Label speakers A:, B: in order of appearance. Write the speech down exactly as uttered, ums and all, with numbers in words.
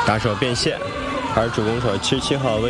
A: 打手变线，而主攻手七十七号威